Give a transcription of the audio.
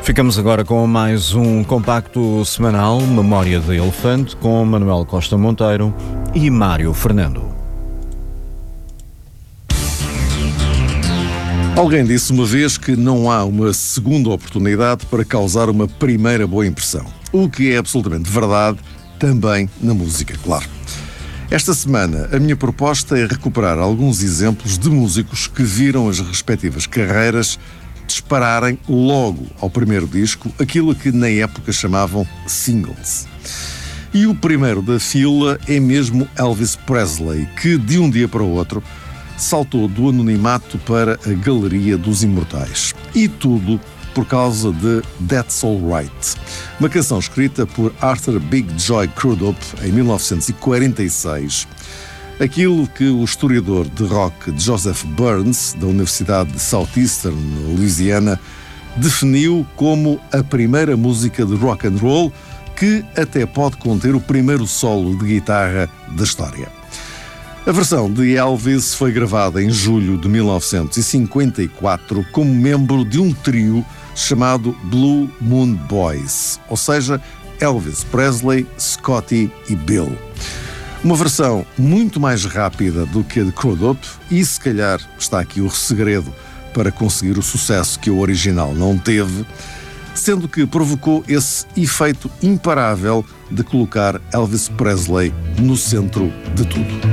Ficamos agora com mais um compacto semanal, Memória de Elefante, com Manuel Costa Monteiro e Mário Fernando. Alguém disse uma vez que não há uma segunda oportunidade para causar uma primeira boa impressão. O que é absolutamente verdade também na música, claro. Esta semana, a minha proposta é recuperar alguns exemplos de músicos que viram as respectivas carreiras dispararem logo ao primeiro disco aquilo que na época chamavam singles. E o primeiro da fila é mesmo Elvis Presley, que de um dia para o outro saltou do anonimato para a galeria dos imortais. E tudo por causa de That's Alright, uma canção escrita por Arthur Big Joy Crudup em 1946. Aquilo que o historiador de rock Joseph Burns, da Universidade de Southeastern, Louisiana, definiu como a primeira música de rock and roll que até pode conter o primeiro solo de guitarra da história. A versão de Elvis foi gravada em julho de 1954 como membro de um trio chamado Blue Moon Boys, ou seja, Elvis Presley, Scotty e Bill. Uma versão muito mais rápida do que a de Crudup e, se calhar, está aqui o segredo para conseguir o sucesso que o original não teve, sendo que provocou esse efeito imparável de colocar Elvis Presley no centro de tudo.